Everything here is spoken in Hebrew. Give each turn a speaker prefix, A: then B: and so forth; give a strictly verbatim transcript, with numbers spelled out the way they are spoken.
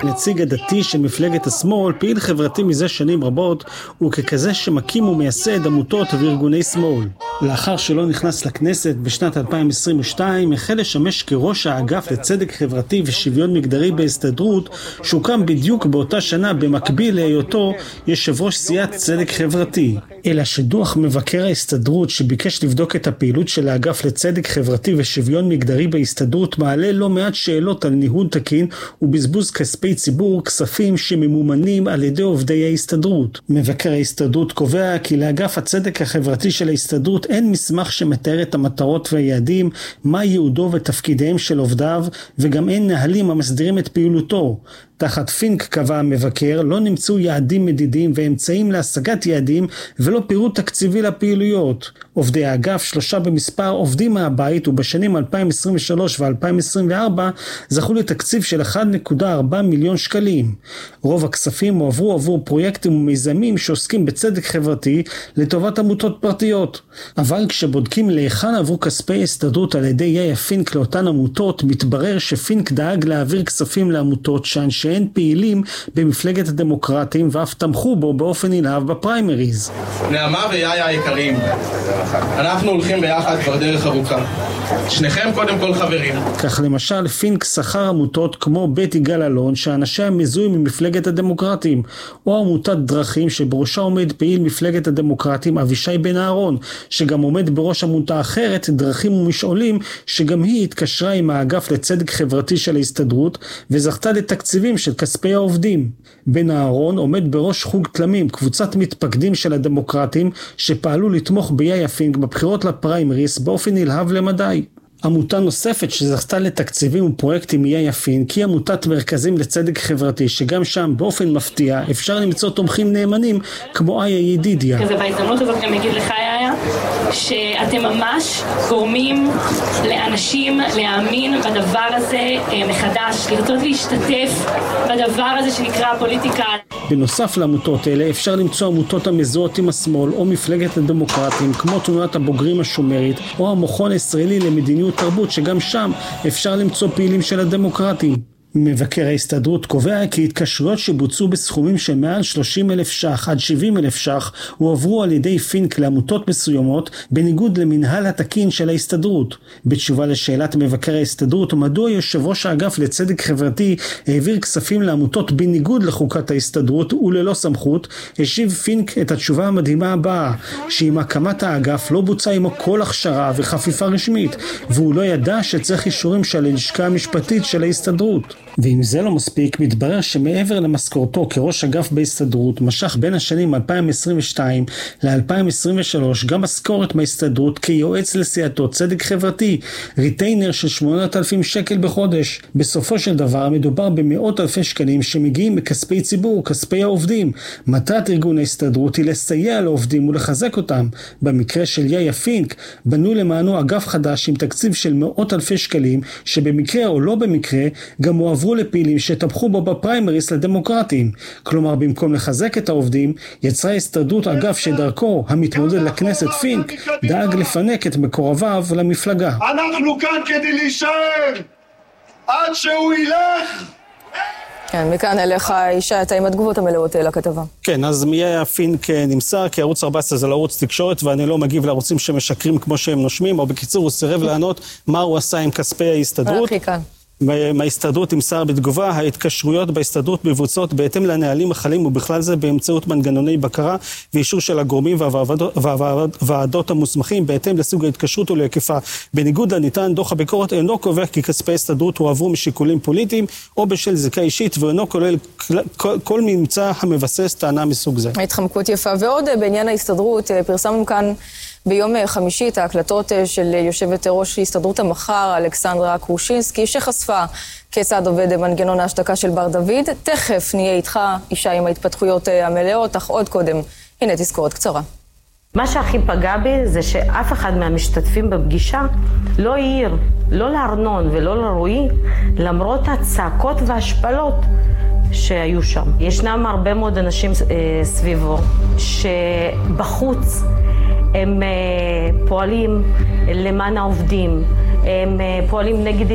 A: נציג הדתי של מפלגת השמאל, פעיל חברתי מזה שנים רבות, וככזה שמקים ומייסד עמותות וארגוני שמאל. לאחר שלא נכנס לכנסת בשנת אלפיים עשרים ושתיים, החל לשמש כראש האגף לצדק חברתי ושוויון מגדרי בהסתדרות, שהוקם בדיוק באותה שנה במקביל להיותו יושב ראש סיעת צדק חברתי. אלא שדוח מבקר ההסתדרות שביקש לבדוק את הפעילות של האגף לצדק חברתי ושוויון מגדרי בהסתדרות מעלה לא מעט שאלות על ניהול תקין ובזבוז כספי ציבור, כספים שממומנים על ידי עובדי ההסתדרות. מבקר ההסתדרות קובע כי לאגף הצדק החברתי של ההסתדרות אין מסמך שמתאר את המטרות והיעדים, מה ייעודו ותפקידיהם של עובדיו, וגם אין נהלים המסדירים את פעילותו. תחת פינק קבע המבקר, לא נמצאו יעדים מדידים ואמצעים להשגת יעדים ולא פירוט תקציבי לפעילויות. עובדי האגף, שלושה במספר, עובדים מהבית ובשנים אלפיים עשרים ושלוש ו-אלפיים עשרים וארבע זכו לתקציב של אחד נקודה ארבע מיליון שקלים. רוב הכספים הועברו עבור פרויקטים ומיזמים שעוסקים בצדק חברתי לטובת עמותות פרטיות. אבל כשבודקים להיכן עברו כספי הסתדרות על ידי יאיה פינק לאותן עמותות, מתברר שפינק דאג להעביר כספים לעמותות שאנשי שאין פעילים במפלגת הדמוקרטים ואף תמכו בו באופן נלהב בפריימריז.
B: נעמה ויאיה היקרים, אנחנו הולכים ביחד כבר דרך ארוכה. שניכם קודם כל חברים.
A: כך למשל פינק שכר עמותות כמו בית יגאל אלון שאנשיה מזוהים ממפלגת הדמוקרטים, או עמותת דרכים שבראשה עומד פעיל מפלגת הדמוקרטים אבישי בן אהרון, שגם עומד בראש עמותה אחרת דרכים ומשעולים, שגם היא התקשרה עם האגף לצדק חברתי של ההסתדרות וזכתה לתקציבים של כספי העובדים. בן אהרון עומד בראש חוג תלמים, קבוצת מתפקדים של הדמוקרטים שפעלו לתמוך ביאיה פינק בבחירות לפריימריס באופן נלהב למדי. עמותה נוספת שזכתה לתקציבים ופרויקטים מיאיה פינק היא עמותת מרכזים לצדק חברתי, שגם שם באופן מפתיע אפשר למצוא תומכים נאמנים כמו איה ידידיה.
C: אז בהזדמנות הזאת גם אגיד לך איה שאתם ממש גורמים לאנשים להאמין בדבר הזה מחדש, לרצות להשתתף בדבר הזה שנקרא פוליטיקה.
A: בנוסף לעמותות אלה אפשר למצוא עמותות המזוהות עם השמאל או מפלגת הדמוקרטים כמו תנועת הבוגרים השומרית או המכון הישראלי למדיניות תרבות, שגם שם אפשר למצוא פעילים של הדמוקרטים. מבקר ההסתדרות קובע כי התקשרויות שבוצעו בסכומים של מעל שלושים אלף ש"ח עד שבעים אלף ש"ח הועברו על ידי פינק לעמותות מסוימות בניגוד למנהל התקין של ההסתדרות. בתשובה לשאלת מבקר ההסתדרות מדוע יושב ראש האגף לצדק חברתי העביר כספים לעמותות בניגוד לחוקת ההסתדרות וללא סמכות, השיב פינק את התשובה המדהימה הבאה, שעם הקמת האגף לא בוצע עמו כל הכשרה וחפיפה רשמית, והוא לא ידע שצריך אישורים של הלשכה המשפטית של ההסתדרות. ואם זה לא מספיק, מתברר שמעבר למשכורתו כראש אגף בהסתדרות משך בין השנים אלפיים עשרים ושתיים ל-אלפיים עשרים ושלוש גם משכורת מההסתדרות כיועץ לסיעתו צדק חברתי, ריטיינר של שמונת אלפים שקל בחודש. בסופו של דבר מדובר במאות אלפי שקלים שמגיעים מכספי ציבור, כספי העובדים. מטרת ארגון ההסתדרות היא לסייע לעובדים ולחזק אותם. במקרה של יאיה פינק בנו למענו אגף חדש עם תקציב של מאות אלפי שקלים, שבמקרה או לא במקרה גם הועברו לפעילים שתמכו בו בפריימריס לדמוקרטים. כלומר, במקום לחזק את העובדים, יצרה ההסתדרות אגף שדרכו המתמודד לכנסת פינק דאג לפנק את מקורביו למפלגה.
D: אנחנו כאן כדי להישאר עד שהוא ילך.
E: כן, מכאן אליך אישה, אתה עם התגובות המלאות לכתבה.
A: כן, אז מיאיה פינק נמסר כי ערוץ ארבע עשרה זה לערוץ תקשורת ואני לא מגיב לערוצים שמשקרים כמו שהם נושמים, או בקיצור הוא סירב לענות מה הוא עשה עם כספי ההסתדרות.
E: הכי קל.
A: מההסתדרות נמסר בתגובה, ההתקשרויות בהסתדרות מבוצעות בהתאם לנהלים החלים ובכלל זה באמצעות מנגנוני בקרה ואישור של הגורמים והוועדות המוסמכים בהתאם לסוג ההתקשרות ולהיקפה. בניגוד לניתן, דוח הביקורת אינו קובע כי כספי ההסתדרות הועברו משיקולים פוליטיים או בשל זיקה אישית, ואינו כולל כל ממצא המבסס טענה מסוג זה.
E: התחמקות יפה. ועוד בעניין ההסתדרות, פרסמנו כאן ביום חמישי את ההקלטות של יושבת ראש הסתדרות המחר אלכסנדרה קרושינסקי, שחשפה כיצד עובד מנגנון ההשתקה של בר דוד. תכף נהיה איתך אישה עם ההתפתחויות המלאות, אך עוד קודם הנה תזכורת קצרה.
F: מה שהכי פגע בי זה שאף אחד מהמשתתפים בפגישה לא העיר, לא לארנון ולא לרועי, למרות הצעקות והשפלות שהיו שם. ישנם הרבה מאוד אנשים אה, סביבו שבחוץ הם פועלים למען העובדים, הם פועלים נגד